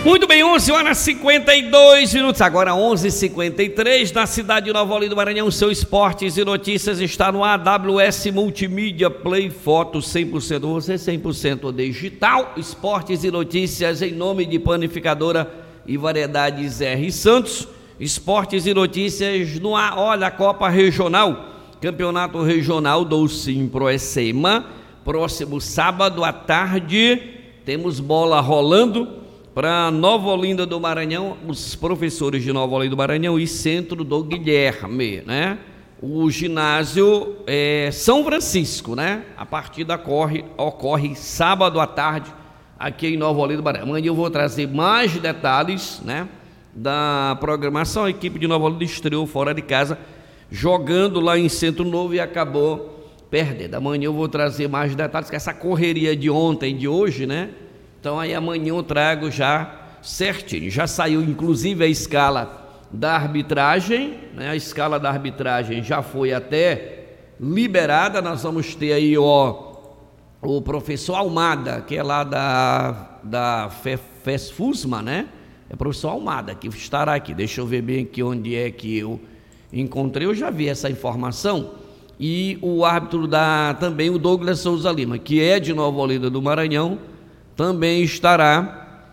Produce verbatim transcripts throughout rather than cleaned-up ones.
Muito bem, onze horas e cinquenta e dois minutos, agora onze e cinquenta e três, na cidade de Nova Olinda do Maranhão, seu Esportes e Notícias está no A W S Multimídia Play Foto cem por cento você, cem por cento digital. Esportes e Notícias em nome de Panificadora e Variedades R. Santos. Esportes e Notícias no ar. Olha, a Copa Regional, Campeonato Regional do Simpro Ecema, próximo sábado à tarde, temos bola rolando para Nova Olinda do Maranhão, os professores de Nova Olinda do Maranhão e Centro do Guilherme, né? O ginásio é São Francisco, né? A partida ocorre, ocorre sábado à tarde aqui em Nova Olinda do Maranhão. Amanhã eu vou trazer mais detalhes, né, da programação. A equipe de Nova Olinda estreou fora de casa, jogando lá em Centro Novo e acabou perdendo. Amanhã eu vou trazer mais detalhes, que essa correria de ontem e de hoje, né? Então aí amanhã eu trago já certinho. Já saiu inclusive a escala da arbitragem, né? A escala da arbitragem já foi até liberada. Nós vamos ter aí ó, o professor Almada, que é lá da, da FESFUSMA, né? É o professor Almada que estará aqui. Deixa eu ver bem aqui onde é que eu encontrei. Eu já vi essa informação. E o árbitro da também o Douglas Souza Lima, que é de Nova Olinda do Maranhão, também estará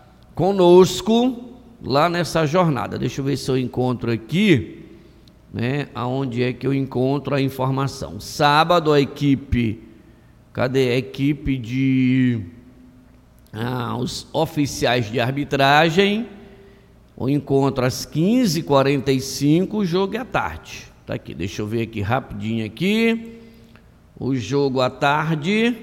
conosco lá nessa jornada. Deixa eu ver se eu encontro aqui, né, aonde é que eu encontro a informação. Sábado a equipe, cadê a equipe de ah, os oficiais de arbitragem, o encontro às quinze e quarenta e cinco, o jogo é à tarde. Tá aqui, deixa eu ver aqui rapidinho aqui, o jogo à tarde.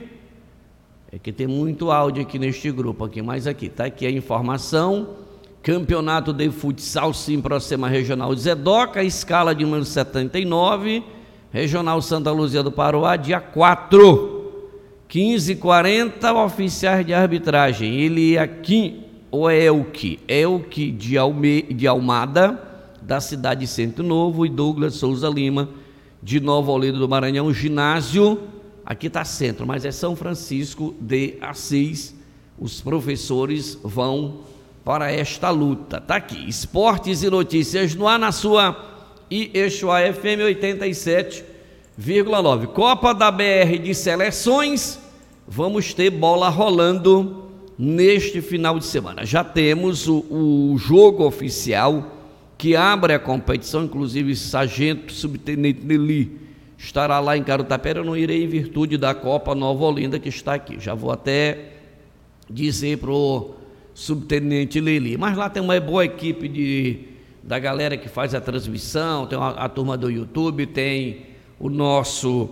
É que tem muito áudio aqui neste grupo aqui, mas aqui, tá aqui a informação. Campeonato de Futsal Simpro Ecema Regional Zedoca, escala de número setenta e nove, Regional Santa Luzia do Paroá, dia quatro, quinze e quarenta, oficiais de arbitragem. Ele aqui, ou é o que? É o que de, Alme, de Almada, da cidade de Centro Novo, e Douglas Souza Lima, de Nova Olinda do Maranhão, ginásio. Aqui está Centro, mas é São Francisco de Assis. Os professores vão para esta luta. Está aqui, Esportes e Notícias no ar, na sua I Eixo A F M oitenta e sete vírgula nove. Copa da B R de Seleções, vamos ter bola rolando neste final de semana. Já temos o, o jogo oficial que abre a competição, inclusive Sargento Subtenente Nelly estará lá em Carutapera. Eu não irei em virtude da Copa Nova Olinda que está aqui. Já vou até dizer para o subtenente Lili. Mas lá tem uma boa equipe de, da galera que faz a transmissão, tem a, a turma do YouTube, tem o nosso,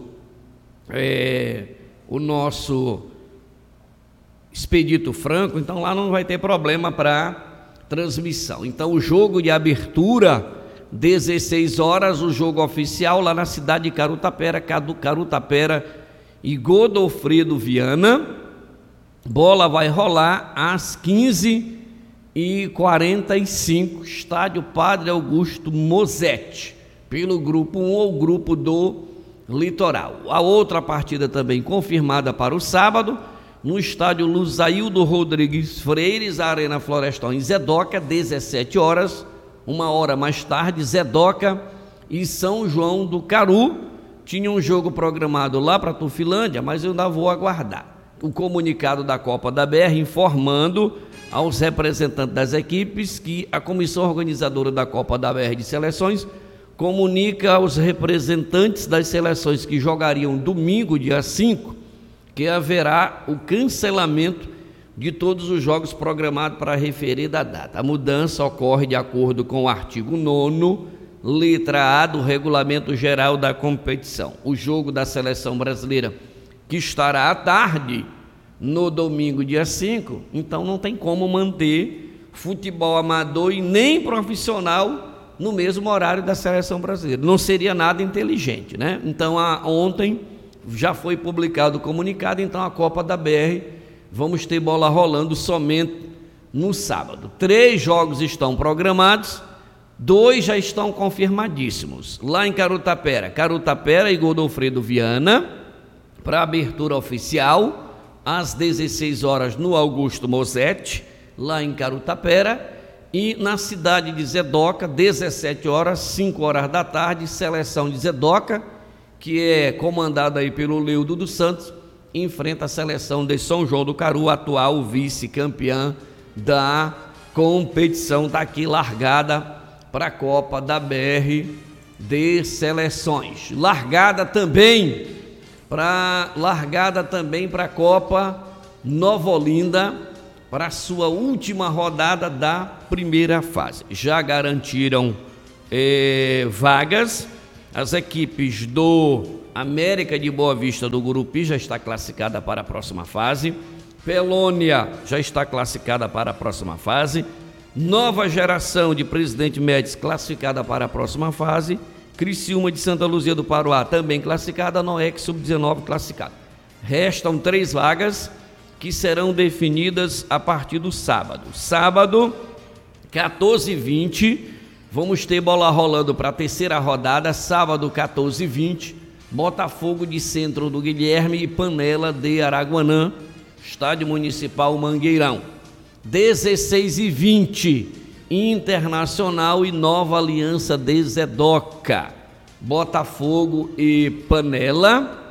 é, o nosso Expedito Franco, então lá não vai ter problema para transmissão. Então o jogo de abertura, dezesseis horas, o jogo oficial lá na cidade de Carutapera, Carutapera e Godofredo Viana. Bola vai rolar às quinze e quarenta e cinco, estádio Padre Augusto Mosetti, pelo grupo um ou grupo do Litoral. A outra partida também confirmada para o sábado, no estádio Luzaildo Rodrigues Freires, Arena Florestal em Zedoca, dezessete horas. Uma hora mais tarde, Zedoca e São João do Caru. Tinha um jogo programado lá para Tufilândia, mas eu ainda vou aguardar o comunicado da Copa da B R informando aos representantes das equipes que a comissão organizadora da Copa da B R de Seleções comunica aos representantes das seleções que jogariam domingo, dia cinco, que haverá o cancelamento de todos os jogos programados para a referida data. A mudança ocorre de acordo com o artigo nono, letra A do Regulamento Geral da Competição. O jogo da Seleção Brasileira, que estará à tarde, no domingo, dia cinco, então não tem como manter futebol amador e nem profissional no mesmo horário da Seleção Brasileira. Não seria nada inteligente, né? Então, a, ontem já foi publicado o comunicado, então a Copa da B R, vamos ter bola rolando somente no sábado. Três jogos estão programados, dois já estão confirmadíssimos. Lá em Carutapera, Carutapera e Godofredo Viana, para abertura oficial, às dezesseis horas no Augusto Mosetti, lá em Carutapera. E na cidade de Zedoca, dezessete horas, cinco horas da tarde, seleção de Zedoca, que é comandada aí pelo Leudo dos Santos, enfrenta a seleção de São João do Caru, atual vice-campeã da competição. Está aqui largada para a Copa da B R de Seleções. Largada também para largada também para a Copa Nova Olinda, para a sua última rodada da primeira fase. Já garantiram eh, vagas. As equipes do América de Boa Vista do Gurupi já está classificada para a próxima fase. Pelônia já está classificada para a próxima fase. Nova Geração de Presidente Médici classificada para a próxima fase. Criciúma de Santa Luzia do Paruá também classificada. Noex sub dezenove classificada. Restam três vagas que serão definidas a partir do sábado. Sábado, quatorze e vinte, vamos ter bola rolando para a terceira rodada. Sábado, quatorze e vinte, Botafogo de Centro do Guilherme e Panela de Araguanã, Estádio Municipal Mangueirão. dezesseis e vinte, Internacional e Nova Aliança de Zedoca. Botafogo e Panela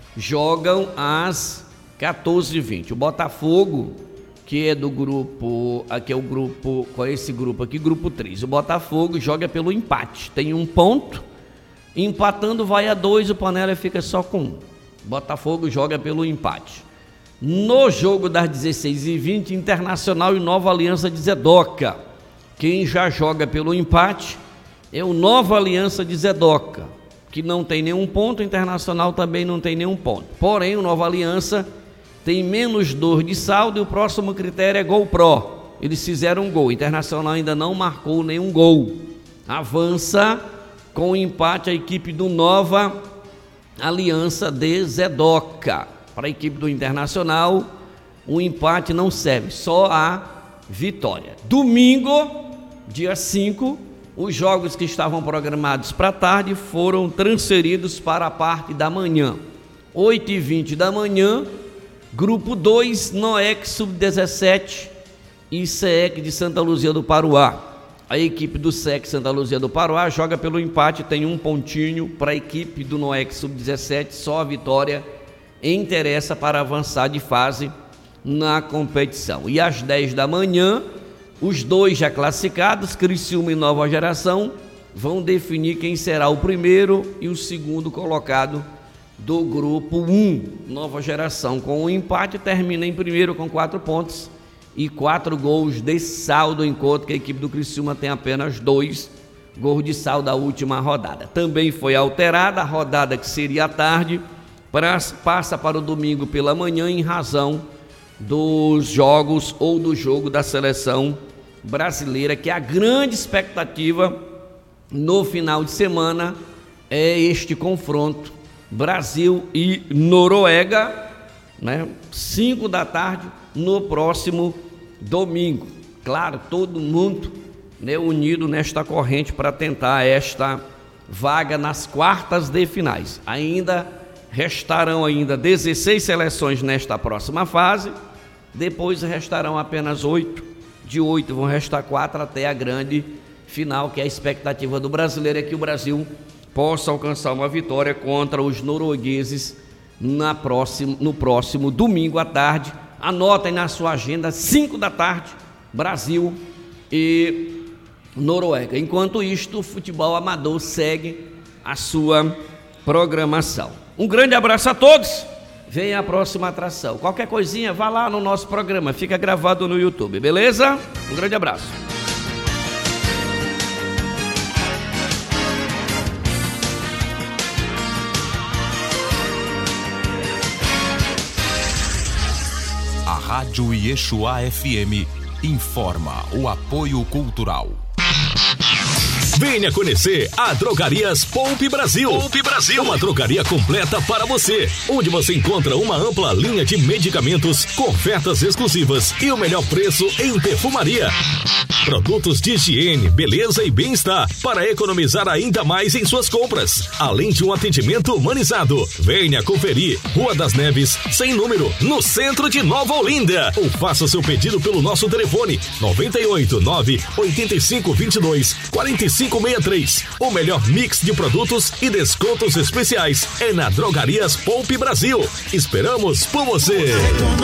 jogam às quatorze e vinte. O Botafogo, que é do grupo, aqui é o grupo, qual é esse grupo aqui? Grupo três. O Botafogo joga pelo empate, tem um ponto, empatando vai a dois, o Panela fica só com um. O Botafogo joga pelo empate. No jogo das dezesseis e vinte, Internacional e Nova Aliança de Zedoca. Quem já joga pelo empate é o Nova Aliança de Zedoca, que não tem nenhum ponto. O Internacional também não tem nenhum ponto. Porém, o Nova Aliança tem menos dor de saldo e o próximo critério é gol pró. Eles fizeram um gol. O Internacional ainda não marcou nenhum gol. Avança com o empate a equipe do Nova Aliança de Zedoca. Para a equipe do Internacional, o empate não serve, só a vitória. Domingo, dia cinco, os jogos que estavam programados para tarde foram transferidos para a parte da manhã. oito e vinte da manhã, Grupo dois, Noex sub dezessete e S E C de Santa Luzia do Paruá. A equipe do S E C Santa Luzia do Paruá joga pelo empate, tem um pontinho. Para a equipe do Noex sub dezessete, só a vitória interessa para avançar de fase na competição. E às dez da manhã, os dois já classificados, Criciúma e Nova Geração, vão definir quem será o primeiro e o segundo colocado do grupo um. Nova Geração, com o empate, termina em primeiro com quatro pontos e quatro gols de saldo, enquanto que a equipe do Criciúma tem apenas dois gols de saldo da última rodada. Também foi alterada a rodada que seria à tarde, pra, passa para o domingo pela manhã, em razão dos jogos ou do jogo da seleção brasileira, que é a grande expectativa no final de semana, é este confronto Brasil e Noruega, né? cinco da tarde no próximo domingo. Claro, todo mundo, né, unido nesta corrente para tentar esta vaga nas quartas de finais. Ainda restarão ainda dezesseis seleções nesta próxima fase, depois restarão apenas oito, de oito vão restar quatro até a grande final, que é a expectativa do brasileiro, é que o Brasil possa alcançar uma vitória contra os noruegueses na próxima, no próximo domingo à tarde. Anotem na sua agenda, cinco da tarde, Brasil e Noruega. Enquanto isto, o futebol amador segue a sua programação. Um grande abraço a todos. Venha a próxima atração. Qualquer coisinha, vá lá no nosso programa, fica gravado no YouTube, beleza? Um grande abraço. A Rádio Yeshua F M informa o apoio cultural. Venha conhecer a Drogarias Poupe Brasil. Poupe Brasil, uma drogaria completa para você, onde você encontra uma ampla linha de medicamentos com ofertas exclusivas e o melhor preço em perfumaria. Produtos de higiene, beleza e bem-estar para economizar ainda mais em suas compras, além de um atendimento humanizado. Venha conferir Rua das Neves, sem número, no centro de Nova Olinda. Ou faça seu pedido pelo nosso telefone noventa e oito, nove oito cinco, vinte e dois, quarenta e cinco sessenta e três. O melhor mix de produtos e descontos especiais é na Drogarias Poupe Brasil. Esperamos por você.